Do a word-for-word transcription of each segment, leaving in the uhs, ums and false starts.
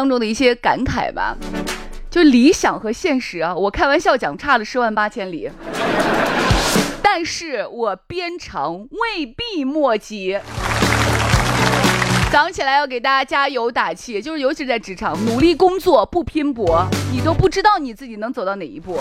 当中的一些感慨吧。就理想和现实啊，我开玩笑讲差了十万八千里，但是我鞭长未必莫及。早上起来要给大家加油打气，就是尤其是在职场，努力工作不拼搏，你都不知道你自己能走到哪一步。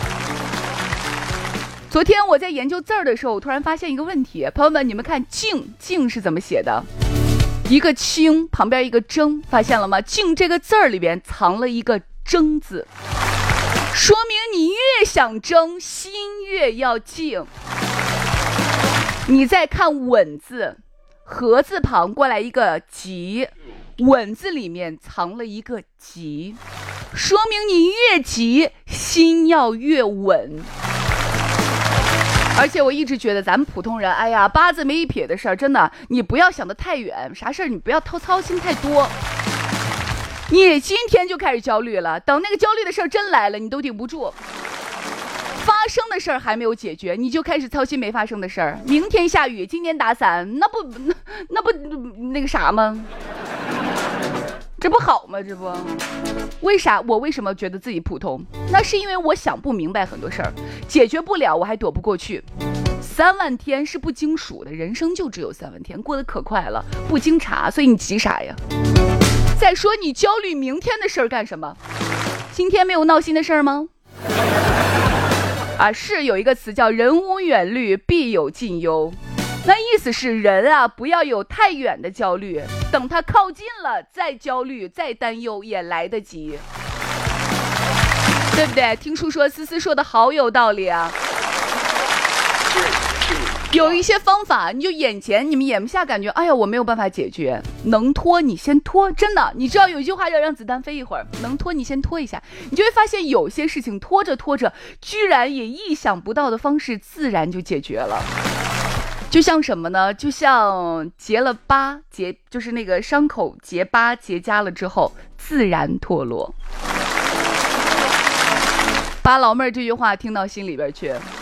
昨天我在研究字儿的时候，我突然发现一个问题，朋友们，你们看静静是怎么写的？一个清旁边一个争，发现了吗？静这个字儿里边藏了一个争字，说明你越想争，心越要静。你再看稳字，禾字旁过来一个急，稳字里面藏了一个急，说明你越急，心要越稳。而且我一直觉得咱们普通人，哎呀，八字没一撇的事儿，真的，你不要想得太远，啥事儿你不要操操心太多。你今天就开始焦虑了，等那个焦虑的事儿真来了，你都顶不住。发生的事儿还没有解决，你就开始操心没发生的事儿。明天下雨，今天打伞，那不那那不那个啥吗？这不好吗？这不，为啥我为什么觉得自己普通？那是因为我想不明白很多事儿，解决不了，我还躲不过去。三万天是不经数的，人生就只有三万天，过得可快了，不经查，所以你急啥呀？再说你焦虑明天的事儿干什么？今天没有闹心的事儿吗？啊，是有一个词叫人无远虑，必有近忧。那意思是人啊，不要有太远的焦虑，等他靠近了再焦虑再担忧也来得及，对不对？听叔说思思说的好有道理啊。有一些方法，你就眼前你们眼不下感觉，哎呀我没有办法解决，能拖你先拖，真的，你知道有一句话叫让子弹飞一会儿，能拖你先拖一下，你就会发现有些事情拖着拖着，居然以意想不到的方式自然就解决了。就像什么呢？就像结了疤，结就是那个伤口结疤结痂了之后，自然脱落。把老妹儿这句话听到心里边去。